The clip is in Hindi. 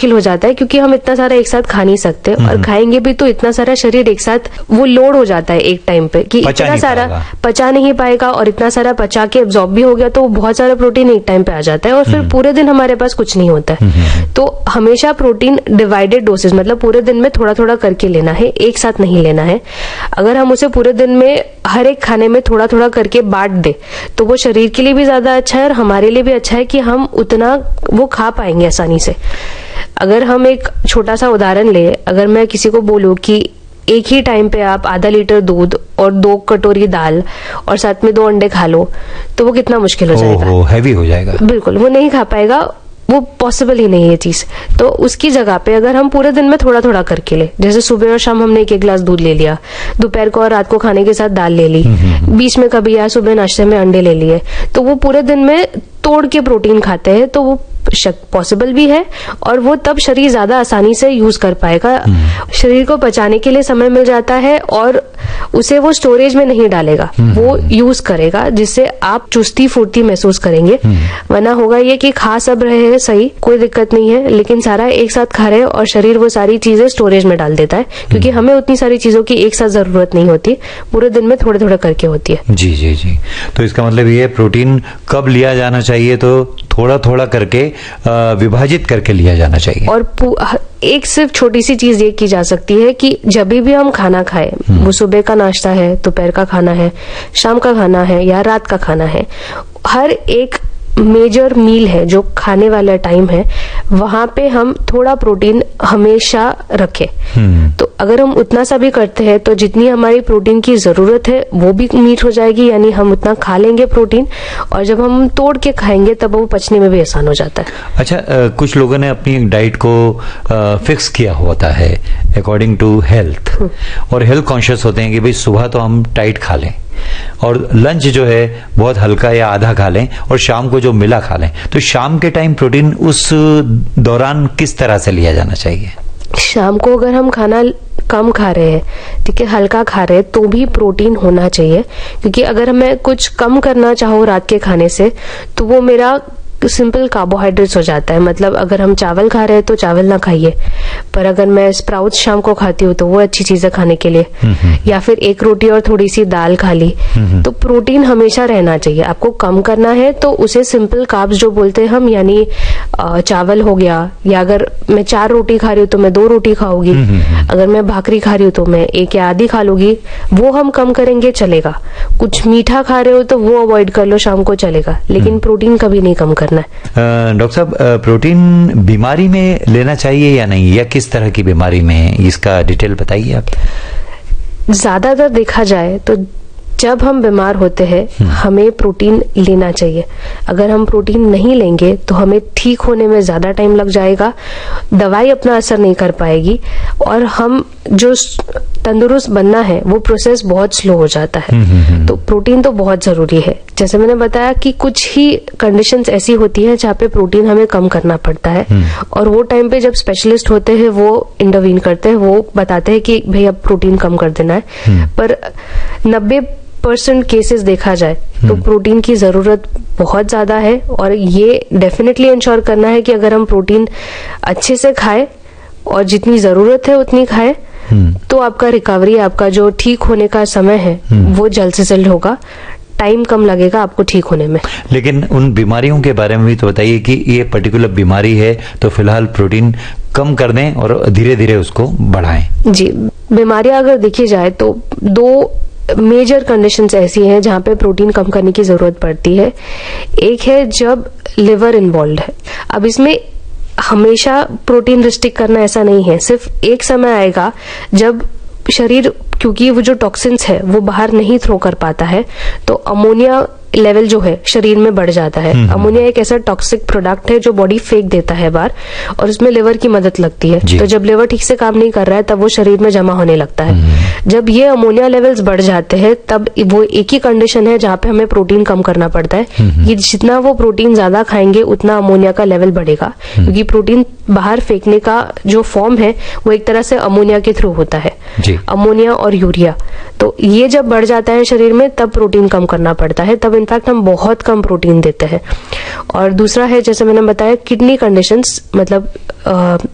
मुश्किल हो जाता है, क्योंकि हम इतना सारा एक साथ खा नहीं सकते, और खाएंगे भी तो इतना सारा शरीर एक साथ वो लोड हो जाता है एक टाइम पे कि इतना सारा पचा नहीं पाएगा, और इतना सारा पचा के एब्जॉर्ब भी हो गया तो बहुत सारा प्रोटीन एक टाइम पे आ जाता है, और फिर पूरे दिन हमारे पास कुछ नहीं होता है। तो हमेशा प्रोटीन डिवाइडेड डोसेज, मतलब पूरे दिन में थोड़ा थोड़ा करके लेना है, एक साथ नहीं लेना है। अगर हम उसे पूरे दिन में हर एक खाने में थोड़ा थोड़ा करके बांट दे तो वो शरीर के लिए भी ज्यादा अच्छा है और हमारे लिए भी अच्छा है कि हम उतना वो खा पाएंगे आसानी से। अगर हम एक छोटा सा उदाहरण ले, अगर मैं किसी को बोलूं कि एक ही टाइम पे आप आधा लीटर दूध और 2 कटोरी दाल और साथ में 2 अंडे खा लो, तो वो कितना मुश्किल हो जाएगा, हैवी हो जाएगा। बिल्कुल, वो नहीं खा पाएगा, वो पॉसिबल ही नहीं है ये चीज। तो उसकी जगह पे अगर हम पूरे दिन में थोड़ा थोड़ा करके ले, जैसे सुबह और शाम हमने 1 गिलास दूध ले लिया, दोपहर को और रात को खाने के साथ दाल ले ली, बीच में कभी या सुबह नाश्ते में अंडे ले लिए, तो वो पूरे दिन में तोड़ के प्रोटीन खाते हैं, तो वो पॉसिबल भी है, और वो तब शरीर ज्यादा आसानी से यूज कर पाएगा। शरीर को पचाने के लिए समय मिल जाता है और उसे वो स्टोरेज में नहीं डालेगा, वो यूज करेगा, जिससे आप चुस्ती फुर्ती महसूस करेंगे। वरना होगा ये कि खा सब रहे हैं, सही, कोई दिक्कत नहीं है, लेकिन सारा एक साथ खा रहे हैं और शरीर वो सारी चीजें स्टोरेज में डाल देता है, क्योंकि हमें उतनी सारी चीजों की एक साथ जरूरत नहीं होती, पूरे दिन में थोड़े थोड़े करके होती है। जी जी जी। तो इसका मतलब ये प्रोटीन कब लिया जाना चाहिए, तो थोड़ा थोड़ा करके विभाजित करके लिया जाना चाहिए। और एक सिर्फ छोटी सी चीज ये की जा सकती है कि जब भी हम खाना खाएं, वो सुबह का नाश्ता है, दोपहर का खाना है, शाम का खाना है या रात का खाना है, हर एक मेजर मील है जो खाने वाला टाइम है, वहां पे हम थोड़ा प्रोटीन हमेशा रखें। तो अगर हम उतना सा भी करते हैं तो जितनी हमारी प्रोटीन की जरूरत है वो भी मीट हो जाएगी, यानी हम उतना खा लेंगे प्रोटीन, और जब हम तोड़ के खाएंगे तब वो पचने में भी आसान हो जाता है। अच्छा, कुछ लोगों ने अपनी डाइट को फिक्स किया होता है अकॉर्डिंग टू हेल्थ, और हेल्थ कॉन्शियस होते हैं कि भाई सुबह तो हम टाइट खा लें और लंच जो है बहुत हल्का या आधा खा लें, और शाम को जो मिला खा लें। तो शाम के टाइम प्रोटीन उस दौरान किस तरह से लिया जाना चाहिए? शाम को अगर हम खाना कम खा रहे हैं, ठीक है, हल्का खा रहे हैं, तो भी प्रोटीन होना चाहिए, क्योंकि अगर मैं कुछ कम करना चाहूँ रात के खाने से तो वो मेरा सिंपल कार्बोहाइड्रेट्स हो जाता है। मतलब अगर हम चावल खा रहे हैं तो चावल ना खाइए, पर अगर मैं स्प्राउट्स शाम को खाती हूँ तो वो अच्छी चीज है खाने के लिए, या फिर 1 रोटी और थोड़ी सी दाल खा ली। तो प्रोटीन हमेशा रहना चाहिए। आपको कम करना है तो उसे सिंपल कार्ब्स जो बोलते हैं हम, यानी चावल हो गया, या अगर मैं 4 रोटी खा रही हूँ तो मैं 2 रोटी खाऊंगी, अगर मैं भाकरी खा रही हूँ तो मैं 1 या आधी खा लूंगी, वो हम कम करेंगे चलेगा। कुछ मीठा खा रहे हो तो वो अवॉइड कर लो शाम को, चलेगा, लेकिन प्रोटीन कभी नहीं कम करना है। डॉक्टर साहब, प्रोटीन बीमारी में लेना चाहिए या नहीं, या किस तरह की बीमारी में, इसका डिटेल बताइए आप। ज्यादातर देखा जाए तो जब हम बीमार होते हैं हमें प्रोटीन लेना चाहिए। अगर हम प्रोटीन नहीं लेंगे तो हमें ठीक होने में ज्यादा टाइम लग जाएगा, दवाई अपना असर नहीं कर पाएगी, और हम जो तंदुरुस्त बनना है वो प्रोसेस बहुत स्लो हो जाता है। तो प्रोटीन तो बहुत जरूरी है। जैसे मैंने बताया कि कुछ ही कंडीशंस ऐसी होती है जहाँ पे प्रोटीन हमें कम करना पड़ता है, और वो टाइम पे जब स्पेशलिस्ट होते हैं वो इंटरवीन करते हैं, वो बताते हैं कि भाई अब प्रोटीन कम कर देना है। पर 90% केसेस देखा जाए तो प्रोटीन की जरूरत बहुत ज्यादा है, और ये डेफिनेटली इंश्योर करना है कि अगर हम प्रोटीन अच्छे से खाएं और जितनी जरूरत है उतनी खाएं, तो आपका रिकवरी, आपका जो ठीक होने का समय है वो जल्द से जल्द होगा, टाइम कम लगेगा आपको ठीक होने में। लेकिन उन बीमारियों के बारे में भी तो बताइए कि ये पर्टिकुलर बीमारी है तो फिलहाल प्रोटीन कम कर दें और धीरे धीरे उसको बढ़ाएं। जी, बीमारियां अगर देखी जाए तो 2 मेजर कंडीशंस ऐसी हैं जहां पे प्रोटीन कम करने की जरूरत पड़ती है। एक है जब लिवर इन्वॉल्व है। अब इसमें हमेशा प्रोटीन रिस्ट्रिक्ट करना ऐसा नहीं है, सिर्फ एक समय आएगा जब शरीर, क्योंकि वो जो टॉक्सिन्स है वो बाहर नहीं थ्रो कर पाता है, तो अमोनिया लेवल जो है शरीर में बढ़ जाता है। अमोनिया एक ऐसा टॉक्सिक प्रोडक्ट है जो बॉडी फेंक देता है बाहर, और उसमें लिवर की मदद लगती है। तो जब लिवर ठीक से काम नहीं कर रहा है तब वो शरीर में जमा होने लगता है। जब ये अमोनिया लेवल्स बढ़ जाते हैं तब वो एक ही कंडीशन है जहाँ पे हमें प्रोटीन कम करना पड़ता है, कि जितना वो प्रोटीन ज्यादा खाएंगे उतना अमोनिया का लेवल बढ़ेगा, क्योंकि प्रोटीन बाहर फेंकने का जो फॉर्म है वो एक तरह से अमोनिया के थ्रू होता है, अमोनिया और यूरिया। तो ये जब बढ़ जाता है शरीर में तब प्रोटीन कम करना पड़ता है, तब इनफैक्ट हम बहुत कम प्रोटीन देते हैं। और दूसरा है, जैसे मैंने बताया, किडनी कंडीशंस, मतलब